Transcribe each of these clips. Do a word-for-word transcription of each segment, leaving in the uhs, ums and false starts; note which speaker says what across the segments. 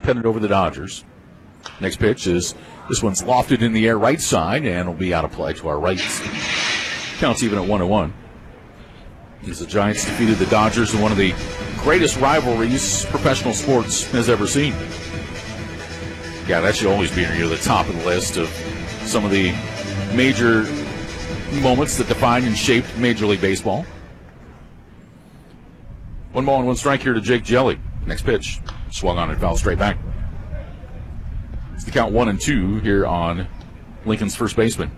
Speaker 1: headed over the Dodgers. Next pitch is, this one's lofted in the air right side, and will be out of play to our right. Counts even at one and one. As the Giants defeated the Dodgers in one of the greatest rivalries professional sports has ever seen. Yeah, that should always be near the top of the list of some of the major moments that defined and shaped Major League Baseball. One ball and one strike here to Jake Jelly. Next pitch, swung on and fouled straight back. It's the count one and two here on Lincoln's first baseman.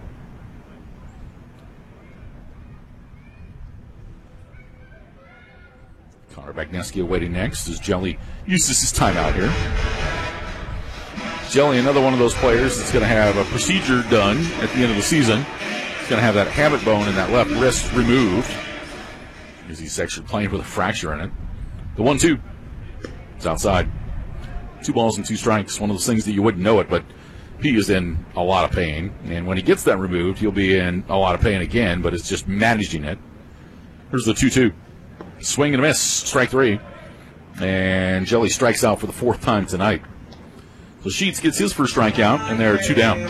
Speaker 1: Connor Bagneski awaiting next as Jelly uses his timeout here. Jelly, another one of those players that's going to have a procedure done at the end of the season. He's going to have that habit bone in that left wrist removed because he's actually playing with a fracture in it. The one two. It's outside. Two balls and two strikes. One of those things that you wouldn't know it, but he is in a lot of pain. And when he gets that removed, he'll be in a lot of pain again, but it's just managing it. Here's the two two. Swing and a miss. Strike three. And Jelly strikes out for the fourth time tonight. So Sheets gets his first strikeout, and they're two down.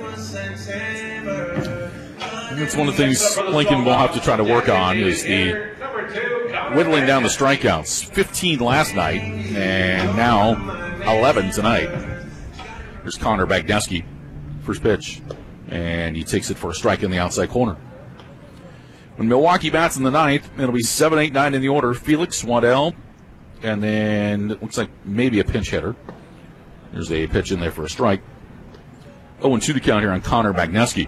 Speaker 1: And that's one of the things Lincoln will have to try to work on is the whittling down the strikeouts. fifteen last night, and now eleven tonight. Here's Connor Bagneski, first pitch, and he takes it for a strike in the outside corner. When Milwaukee bats in the ninth, it'll be seven, eight, nine in the order. Felix, Waddell, and then it looks like maybe a pinch hitter. There's a pitch in there for a strike. oh and two the count here on Connor Bagneski.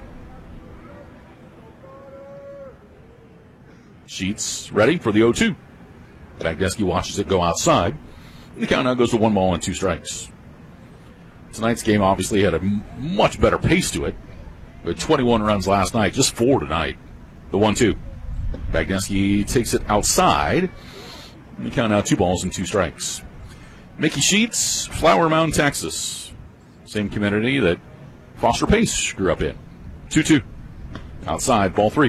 Speaker 1: Sheets ready for the oh two. Bagneski watches it go outside. The count now goes to one ball and two strikes. Tonight's game obviously had a m- much better pace to it. We had twenty-one runs last night, just four tonight. The one two. Bagneski takes it outside. The count now two balls and two strikes. Mickey Sheets, Flower Mound, Texas. Same community that Foster Pace grew up in. two two. Outside, ball three.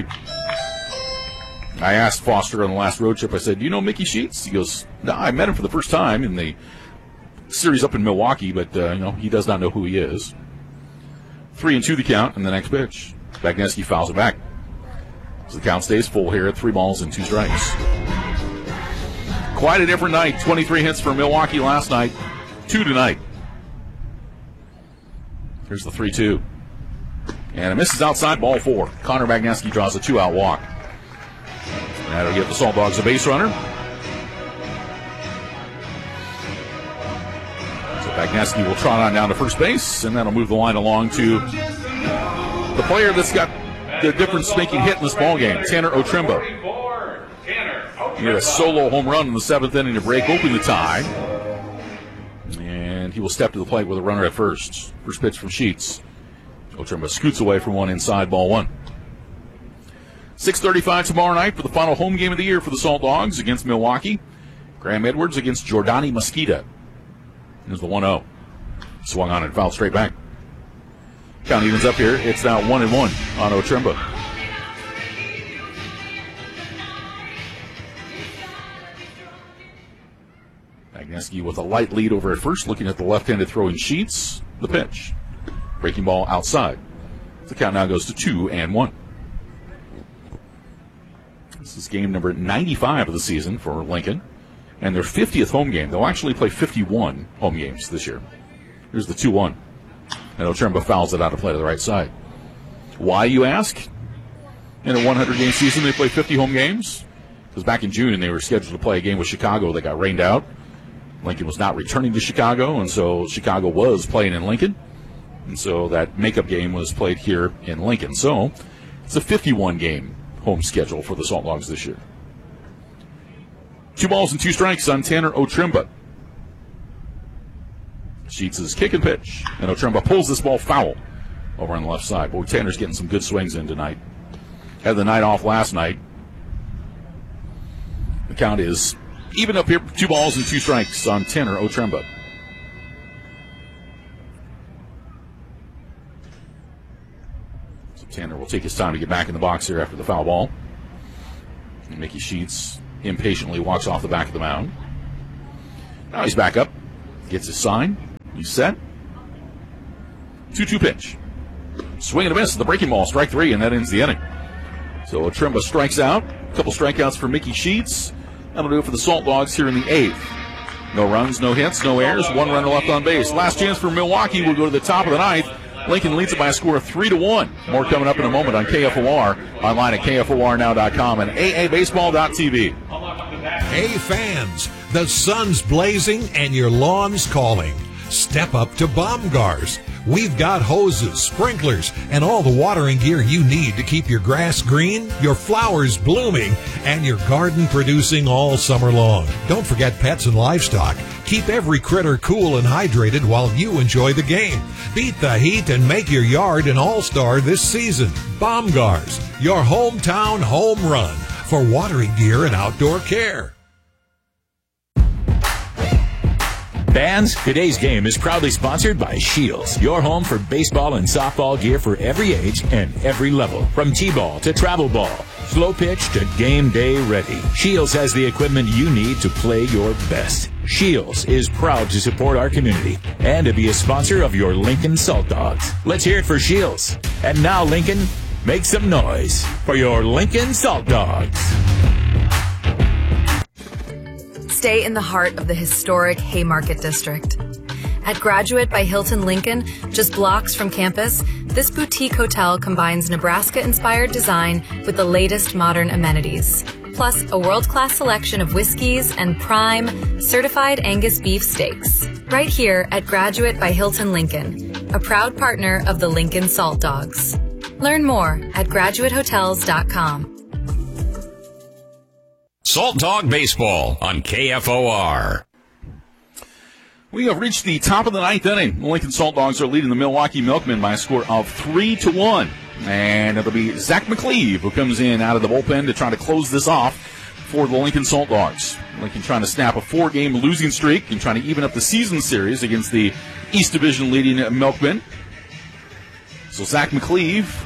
Speaker 1: I asked Foster on the last road trip, I said, do you know Mickey Sheets? He goes, no, I met him for the first time in the series up in Milwaukee, but uh, you know he does not know who he is. Three and two the count, and the next pitch. Bagneski fouls it back. So the count stays full here at three balls and two strikes. Quite a different night. twenty-three hits for Milwaukee last night. Two tonight. Here's the three two. And it misses outside, ball four. Connor Bagneski draws a two-out walk. That'll give the Salt Dogs a base runner. So Bagneski will trot on down to first base, and that'll move the line along to the player that's got the difference-making hit in this ballgame, Tanner Otremba. He had a solo home run in the seventh inning to break open the tie. And he will step to the plate with a runner at first. First pitch from Sheets. Otremba scoots away from one inside, ball one. six thirty-five tomorrow night for the final home game of the year for the Salt Dogs against Milwaukee. Graham Edwards against Jordani Mosqueda. Here's the one oh. Swung on and fouled straight back. Count evens up here. It's now one and one on Otremba. Bagneski with a light lead over at first, looking at the left-handed throwing Sheets. The pitch. Breaking ball outside. The count now goes to two and one. This is game number ninety-five of the season for Lincoln, and their fiftieth home game. They'll actually play fifty-one home games this year. Here's the two one. And Otremba fouls it out of play to the right side. Why, you ask? In a one hundred game season, they play fifty home games? Because back in June, they were scheduled to play a game with Chicago that got rained out. Lincoln was not returning to Chicago, and so Chicago was playing in Lincoln. And so that makeup game was played here in Lincoln. So it's a fifty-one game home schedule for the Salt Dogs this year. Two balls and two strikes on Tanner Otremba. Sheets' kick and pitch, and Otremba pulls this ball foul over on the left side. Boy, Tanner's getting some good swings in tonight. Had the night off last night. The count is even up here, two balls and two strikes on Tanner Otremba. So Tanner will take his time to get back in the box here after the foul ball. And Mickey Sheets impatiently walks off the back of the mound. Now he's back up, gets his sign, He's set. two two pitch. Swing and a miss. The breaking ball, strike three, and that ends the inning. So Trimba strikes out. A couple strikeouts for Mickey Sheets. That'll do it for the Salt Dogs here in the eighth. No runs, no hits, no errors. One runner left on base. Last chance for Milwaukee. We'll go to the top of the ninth. Lincoln leads it by a score of three to one. More coming up in a moment on K F O R. Online at K F O R now dot com and A A baseball dot T V.
Speaker 2: Hey fans, the sun's blazing and your lawn's calling. Step up to Baumgars. We've got hoses, sprinklers, and all the watering gear you need to keep your grass green, your flowers blooming, and your garden producing all summer long. Don't forget pets and livestock. Keep every critter cool and hydrated while you enjoy the game. Beat the heat and make your yard an all-star this season. Baumgars, your hometown home run for watering gear and outdoor care.
Speaker 3: Fans, today's game is proudly sponsored by Shields, your home for baseball and softball gear for every age and every level. From T-ball to travel ball, slow pitch to game day ready. Shields has the equipment you need to play your best. Shields is proud to support our community and to be a sponsor of your Lincoln Salt Dogs. Let's hear it for Shields. And now, Lincoln, make some noise for your Lincoln Salt Dogs.
Speaker 4: Stay in the heart of the historic Haymarket District. At Graduate by Hilton Lincoln, just blocks from campus, this boutique hotel combines Nebraska-inspired design with the latest modern amenities. Plus, a world-class selection of whiskeys and prime, certified Angus beef steaks. Right here at Graduate by Hilton Lincoln, a proud partner of the Lincoln Salt Dogs. Learn more at graduate hotels dot com.
Speaker 5: Salt Dog Baseball on K F O R.
Speaker 1: We have reached the top of the ninth inning. The Lincoln Salt Dogs are leading the Milwaukee Milkmen by a score of three to one. And it'll be Zach McCleve who comes in out of the bullpen to try to close this off for the Lincoln Salt Dogs. Lincoln trying to snap a four-game losing streak and trying to even up the season series against the East Division leading Milkmen. So Zach McCleve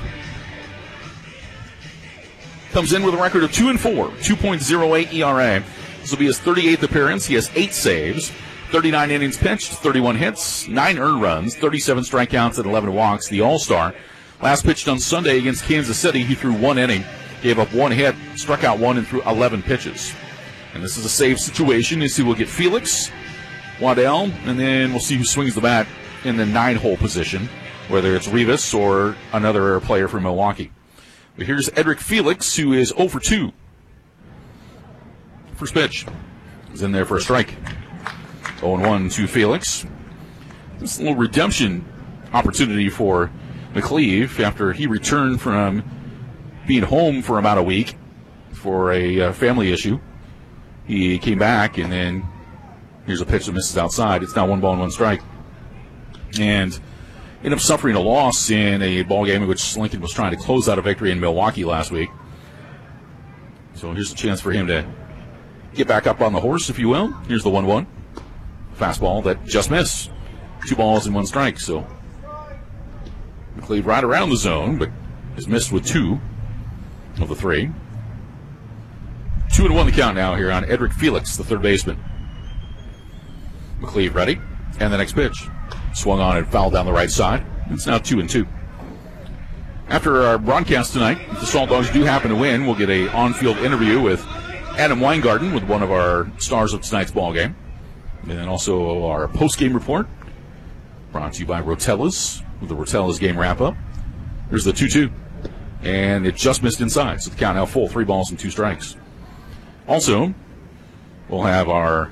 Speaker 1: comes in with a record of two and four, two point oh eight E R A. This will be his thirty-eighth appearance. He has eight saves, thirty-nine innings pitched, thirty-one hits, nine earned runs, thirty-seven strikeouts, and eleven walks. The All-Star. Last pitched on Sunday against Kansas City. He threw one inning, gave up one hit, struck out one, and threw eleven pitches. And this is a save situation. You see, we'll get Felix, Waddell, and then we'll see who swings the bat in the nine-hole position, whether it's Rivas or another player from Milwaukee. But here's Edric Felix, who is oh for two. First pitch. He's in there for a strike. oh and one to Felix. This is a little redemption opportunity for McCleve after he returned from being home for about a week for a uh, family issue. He came back, and then here's a pitch that misses outside. It's now one ball and one strike. And ended up suffering a loss in a ball game in which Lincoln was trying to close out a victory in Milwaukee last week. So here's a chance for him to get back up on the horse, if you will. Here's the one one. Fastball that just missed. Two balls and one strike. So McCleve right around the zone, but has missed with two of the three. Two and one the count now here on Edric Felix, the third baseman. McCleve ready. And the next pitch. Swung on and fouled down the right side. It's now two and two. After our broadcast tonight, if the Salt Dogs do happen to win, we'll get a on-field interview with Adam Weingarten, with one of our stars of tonight's ball game. And then also our post-game report, brought to you by Rotella's, with the Rotella's game wrap-up. There's the two two. And it just missed inside, so the count now full, three balls and two strikes. Also, we'll have our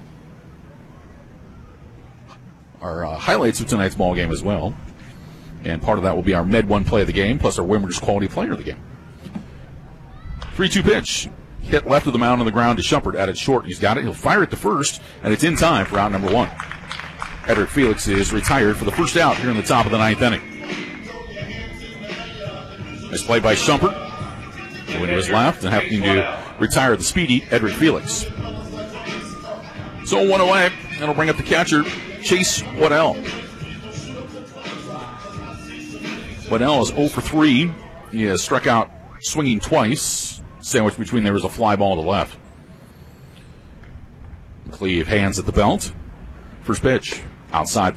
Speaker 1: our uh, highlights of tonight's ball game as well. And part of that will be our Med one play of the game, plus our Wimbledon's quality player of the game. three two pitch. Hit left of the mound on the ground to Shumpert at its short. He's got it. He'll fire it to first, and it's in time for out number one. Edric Felix is retired for the first out here in the top of the ninth inning. Nice play by Shumpert. Going to his left and having to retire the speedy Edric Felix. So one away. That'll bring up the catcher, Chase Waddell. Waddell is oh for three. He has struck out swinging twice. Sandwiched between there was a fly ball to left. McCleve hands at the belt. First pitch. Outside